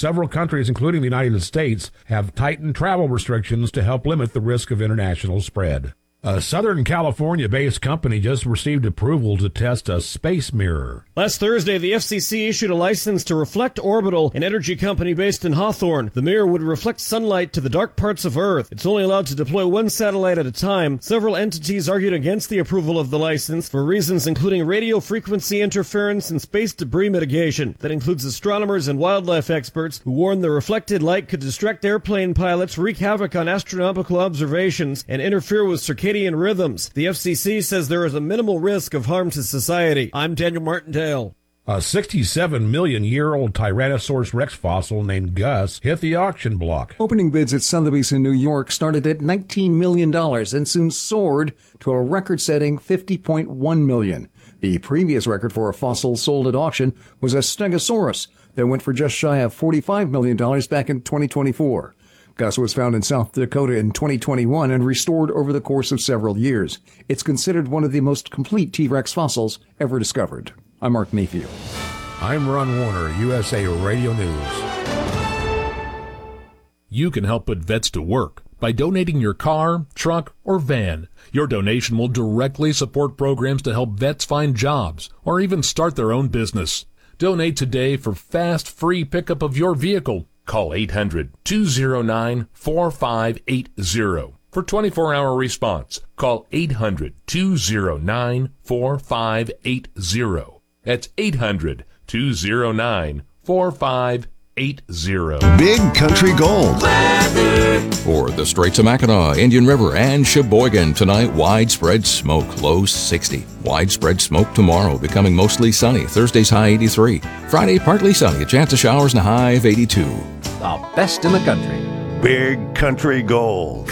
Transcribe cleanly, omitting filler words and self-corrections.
Several countries, including the United States, have tightened travel restrictions to help limit the risk of international spread. A Southern California-based company just received approval to test a space mirror. Last Thursday, the FCC issued a license to Reflect Orbital, an energy company based in Hawthorne. The mirror would reflect sunlight to the dark parts of Earth. It's only allowed to deploy one satellite at a time. Several entities argued against the approval of the license for reasons including radio frequency interference and space debris mitigation. That includes astronomers and wildlife experts who warned the reflected light could distract airplane pilots, wreak havoc on astronomical observations, and interfere with circadian rhythms. The FCC says there is a minimal risk of harm to society. I'm Daniel Martindale. A 67-million-year-old Tyrannosaurus rex fossil named Gus hit the auction block. Opening bids at Sotheby's in New York started at $19 million and soon soared to a record-setting $50.1 million. The previous record for a fossil sold at auction was a Stegosaurus that went for just shy of $45 million back in 2024. Gus was found in South Dakota in 2021 and restored over the course of several years. It's considered one of the most complete T-Rex fossils ever discovered. I'm Mark Mayfield. I'm Ron Warner, USA Radio News. You can help put vets to work by donating your car, truck, or van. Your donation will directly support programs to help vets find jobs or even start their own business. Donate today for fast, free pickup of your vehicle. Call 800-209-4580 for 24-hour response. Call 800-209-4580. That's 800-209-4580. Big Country Gold. For the Straits of Mackinac, Indian River, and Sheboygan, tonight, widespread smoke, low 60. Widespread smoke tomorrow, becoming mostly sunny. Thursday's high 83. Friday, partly sunny, a chance of showers and a high of 82. The best in the country. Big Country Gold.